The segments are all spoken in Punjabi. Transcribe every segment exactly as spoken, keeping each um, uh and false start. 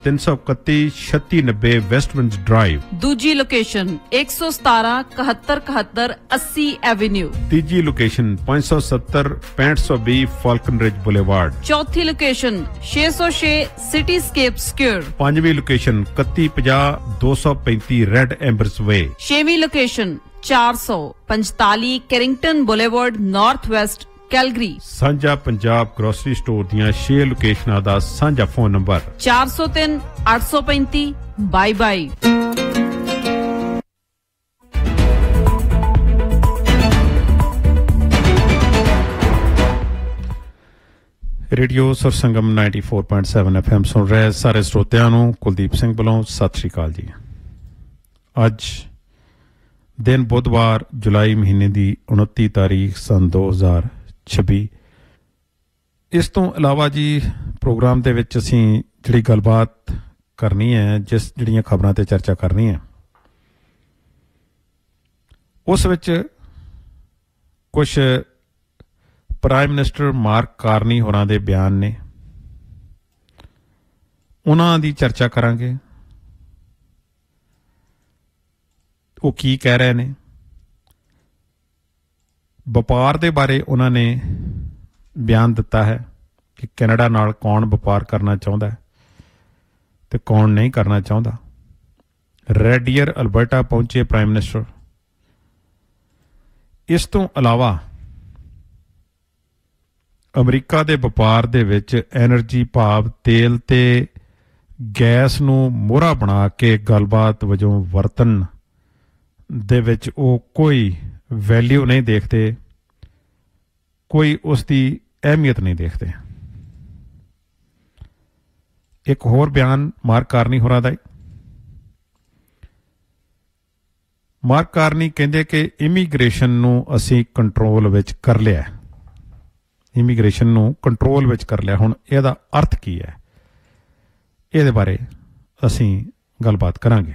तीन सौ इकतीस छत्ती नब्बे वेस्टविंड ड्राइव। दूजी लोकेशन एक सौ सतारह इकहत्तर इकहत्तर अस्सी एवेन्यू। तीजी लोकेशन पाँच सौ सत्तर पैंठ सौ बीस फाल्कन रिज बुलेवार्ड। चौथी लोकेशन छे सौ छे सिटी स्केप स्क्वायर। पांचवी लोकेशन इकतीस पचास दो सौ पैंतीस रेड एम्बर्स वे। छेवीं लोकेशन चार सौ पंजतालीस Carrington boulevard north west Calgary. सांझा पंजाब ग्रोसरी स्टोर दियां छे लोकेशनां दा सांझा फोन नंबर चार सौ तीन आठ सौ पैंतीस बाई बाई। रेडियो सुर संगम चौरानवे पॉइंट सात एफ एम सुन रहे सारे श्रोतिਆਂ ਨੂੰ ਕੁਲਦੀਪ ਸਿੰਘ ਵੱਲੋਂ ਸਤਿ ਸ਼੍ਰੀ ਅਕਾਲ ਜੀ। ਅੱਜ ਦਿਨ ਬੁੱਧਵਾਰ ਜੁਲਾਈ ਮਹੀਨੇ ਦੀ ਉਨੱਤੀ ਤਾਰੀਖ ਸਨ ਦੋ ਹਜ਼ਾਰ ਛੱਬੀ। ਇਸ ਤੋਂ ਇਲਾਵਾ ਜੀ ਪ੍ਰੋਗਰਾਮ ਦੇ ਵਿੱਚ ਅਸੀਂ ਜਿਹੜੀ ਗੱਲਬਾਤ ਕਰਨੀ ਹੈ, ਜਿਸ ਜਿਹੜੀਆਂ ਖਬਰਾਂ ਤੇ ਚਰਚਾ ਕਰਨੀ ਹੈ, ਉਸ ਵਿੱਚ ਕੁਝ ਪ੍ਰਾਈਮ ਮਿਨਿਸਟਰ ਮਾਰਕ ਕਾਰਨੀ ਹੋਰਾਂ ਦੇ ਬਿਆਨ ਨੇ, ਉਹਨਾਂ ਦੀ ਚਰਚਾ ਕਰਾਂਗੇ। ਉਹ ਕੀ ਕਹਿ ਰਹੇ ਨੇ, ਵਪਾਰ ਦੇ ਬਾਰੇ ਉਹਨਾਂ ਨੇ ਬਿਆਨ ਦਿੱਤਾ ਹੈ ਕਿ ਕੈਨੇਡਾ ਨਾਲ ਕੌਣ ਵਪਾਰ ਕਰਨਾ ਚਾਹੁੰਦਾ ਹੈ ਤੇ ਕੌਣ ਨਹੀਂ ਕਰਨਾ ਚਾਹੁੰਦਾ। ਰੈਡ ਡੀਅਰ ਅਲਬਰਟਾ ਪਹੁੰਚੇ ਪ੍ਰਾਈਮ ਮਿਨਿਸਟਰ। ਇਸ ਤੋਂ ਇਲਾਵਾ ਅਮਰੀਕਾ ਦੇ ਵਪਾਰ ਦੇ ਵਿੱਚ ਐਨਰਜੀ ਭਾਵ ਤੇਲ ਤੇ ਗੈਸ ਨੂੰ ਮੋਹਰਾ ਬਣਾ ਕੇ ਗੱਲਬਾਤ ਵਜੋਂ ਵਰਤਣ ਦੇ ਵਿੱਚ ਉਹ ਕੋਈ ਵੈਲਿਊ ਨਹੀਂ ਦੇਖਦੇ, ਕੋਈ ਉਸ ਦੀ ਅਹਿਮੀਅਤ ਨਹੀਂ ਦੇਖਦੇ। ਇੱਕ ਹੋਰ ਬਿਆਨ ਮਾਰਕ ਕਾਰਨੀ ਹੋਰਾਂ ਦਾ। ਮਾਰਕ ਕਾਰਨੀ ਕਹਿੰਦੇ ਕਿ ਇਮੀਗ੍ਰੇਸ਼ਨ ਨੂੰ ਅਸੀਂ ਕੰਟਰੋਲ ਵਿੱਚ ਕਰ ਲਿਆ। ਇਮੀਗ੍ਰੇਸ਼ਨ ਨੂੰ ਕੰਟਰੋਲ ਵਿੱਚ ਕਰ ਲਿਆ। ਹੁਣ ਇਹਦਾ ਅਰਥ ਕੀ ਹੈ, ਇਹਦੇ ਬਾਰੇ ਅਸੀਂ ਗੱਲਬਾਤ ਕਰਾਂਗੇ।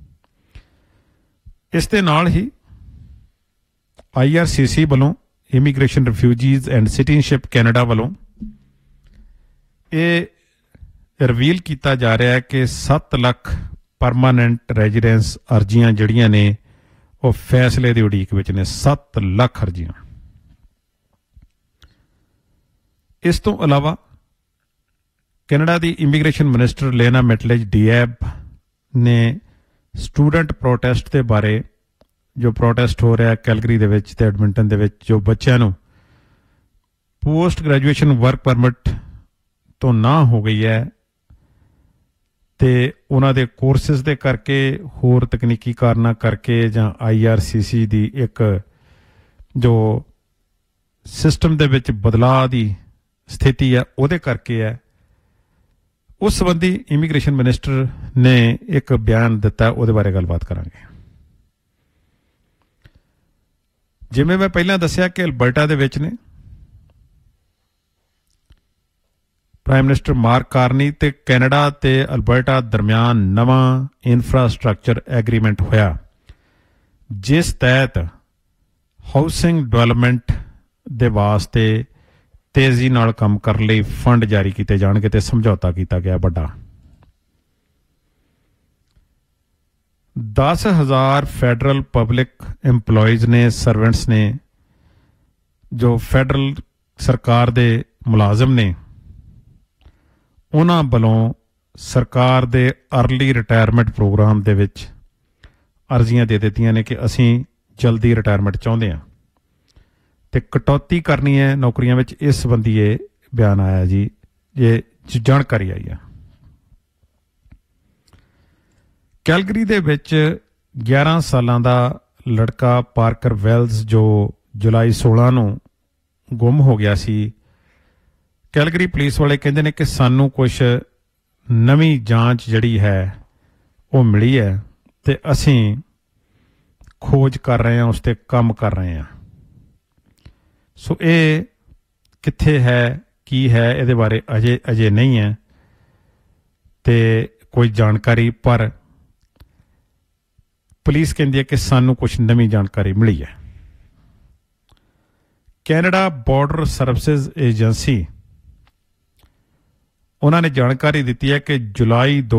ਇਸ ਦੇ ਨਾਲ ਹੀ ਆਈ ਆਰ ਸੀ ਸੀ ਵੱਲੋਂ immigration refugees and citizenship Canada ਵੱਲੋਂ ਇਹ ਰਿਵੀਲ ਕੀਤਾ ਜਾ ਰਿਹਾ ਹੈ ਕਿ ਸੱਤ ਲੱਖ ਪਰਮਾਨੈਂਟ ਰੈਜ਼ੀਡੈਂਸ ਅਰਜ਼ੀਆਂ ਜਿਹੜੀਆਂ ਨੇ ਉਹ ਫੈਸਲੇ ਦੀ ਉਡੀਕ ਵਿੱਚ ਨੇ। ਸੱਤ ਲੱਖ ਅਰਜ਼ੀਆਂ। ਇਸ ਤੋਂ ਇਲਾਵਾ ਕੈਨੇਡਾ ਦੀ ਇਮੀਗ੍ਰੇਸ਼ਨ ਮਿਨਿਸਟਰ ਲੇਨਾ ਮੈਟਲੇਜ ਡੀਐਬ ਨੇ ਸਟੂਡੈਂਟ ਪ੍ਰੋਟੈਸਟ ਦੇ ਬਾਰੇ, ਜੋ ਪ੍ਰੋਟੈਸਟ ਹੋ ਰਿਹਾ ਕੈਲਗਰੀ ਦੇ ਵਿੱਚ ਤੇ ਐਡਮਿੰਟਨ ਦੇ ਵਿੱਚ, ਜੋ ਬੱਚਿਆਂ ਨੂੰ ਪੋਸਟ ਗ੍ਰੈਜੂਏਸ਼ਨ ਵਰਕ ਪਰਮਿਟ ਤੋਂ ਨਾ ਹੋ ਗਈ ਹੈ ਤੇ ਉਹਨਾਂ ਦੇ ਕੋਰਸਿਸ ਦੇ ਕਰਕੇ, ਹੋਰ ਤਕਨੀਕੀ ਕਾਰਨਾਂ ਕਰਕੇ, ਜਾਂ ਆਈ ਆਰ ਸੀ ਸੀ ਦੀ ਇੱਕ ਜੋ ਸਿਸਟਮ ਦੇ ਵਿੱਚ ਬਦਲਾਅ ਦੀ ਸਥਿਤੀ ਹੈ ਉਹਦੇ ਕਰਕੇ ਹੈ। ਉਸ ਸੰਬੰਧੀ ਇਮੀਗ੍ਰੇਸ਼ਨ ਮਿਨਿਸਟਰ ਨੇ ਇੱਕ ਬਿਆਨ ਦਿੱਤਾ, ਉਹਦੇ ਬਾਰੇ ਗੱਲਬਾਤ ਕਰਾਂਗੇ। ਜਿਵੇਂ ਮੈਂ ਪਹਿਲਾਂ ਦੱਸਿਆ ਕਿ ਅਲਬਰਟਾ ਦੇ ਵਿੱਚ ਨੇ ਪ੍ਰਾਈਮ ਮਿਨਿਸਟਰ ਮਾਰਕ ਕਾਰਨੀ ਤੇ ਕੈਨੇਡਾ ਤੇ ਅਲਬਰਟਾ ਦਰਮਿਆਨ ਨਵਾਂ ਇਨਫਰਾਸਟਰਕਚਰ ਐਗਰੀਮੈਂਟ ਹੋਇਆ, ਜਿਸ ਤਹਿਤ ਹਾਊਸਿੰਗ ਡਿਵੈਲਪਮੈਂਟ ਦੇ ਵਾਸਤੇ ਤੇਜ਼ੀ ਨਾਲ ਕੰਮ ਕਰਨ ਲਈ ਫੰਡ ਜਾਰੀ ਕੀਤੇ ਜਾਣਗੇ ਤੇ ਸਮਝੌਤਾ ਕੀਤਾ ਗਿਆ ਵੱਡਾ। ਦਸ ਹਜ਼ਾਰ ਫੈਡਰਲ ਪਬਲਿਕ ਇੰਪਲੋਈਜ਼ ਨੇ, ਸਰਵੈਂਟਸ ਨੇ, ਜੋ ਫੈਡਰਲ ਸਰਕਾਰ ਦੇ ਮੁਲਾਜ਼ਮ ਨੇ, ਉਹਨਾਂ ਵੱਲੋਂ ਸਰਕਾਰ ਦੇ ਅਰਲੀ ਰਿਟਾਇਰਮੈਂਟ ਪ੍ਰੋਗਰਾਮ ਦੇ ਵਿੱਚ ਅਰਜ਼ੀਆਂ ਦੇ ਦਿੱਤੀਆਂ ਨੇ ਕਿ ਅਸੀਂ ਜਲਦੀ ਰਿਟਾਇਰਮੈਂਟ ਚਾਹੁੰਦੇ ਹਾਂ ਤੇ ਕਟੌਤੀ ਕਰਨੀ ਹੈ ਨੌਕਰੀਆਂ ਵਿੱਚ। ਇਸ ਸੰਬੰਧੀ ਇਹ ਬਿਆਨ ਆਇਆ ਜੀ, ਇਹ ਜਾਣਕਾਰੀ ਆਈ ਆ। ਕੈਲਗਰੀ ਦੇ ਵਿੱਚ ਗਿਆਰਾਂ ਸਾਲਾਂ ਦਾ ਲੜਕਾ ਪਾਰਕਰ ਵੈਲਜ਼, ਜੋ ਜੁਲਾਈ ਸੋਲਾਂ ਨੂੰ ਗੁੰਮ ਹੋ ਗਿਆ ਸੀ, ਕੈਲਗਰੀ ਪੁਲਿਸ ਵਾਲੇ ਕਹਿੰਦੇ ਨੇ ਕਿ ਸਾਨੂੰ ਕੁਛ ਨਵੀਂ ਜਾਂਚ ਜਿਹੜੀ ਹੈ ਉਹ ਮਿਲੀ ਹੈ ਤੇ ਅਸੀਂ ਖੋਜ ਕਰ ਰਹੇ ਹਾਂ, ਉਸ ਤੇ ਕੰਮ ਕਰ ਰਹੇ ਹਾਂ। ਸੋ ਇਹ ਕਿੱਥੇ ਹੈ, ਕੀ ਹੈ, ਇਹਦੇ ਬਾਰੇ ਅਜੇ ਅਜੇ ਨਹੀਂ ਹੈ ਤੇ ਕੋਈ ਜਾਣਕਾਰੀ, ਪਰ ਪੁਲਿਸ ਕਹਿੰਦੀ ਹੈ ਕਿ ਸਾਨੂੰ ਕੁਛ ਨਵੀਂ ਜਾਣਕਾਰੀ ਮਿਲੀ ਹੈ। ਕੈਨੇਡਾ ਬਾਰਡਰ ਸਰਵਿਸਿਜ਼ ਏਜੰਸੀ ਉਹਨਾਂ ਨੇ ਜਾਣਕਾਰੀ ਦਿੱਤੀ ਹੈ ਕਿ ਜੁਲਾਈ ਦੋ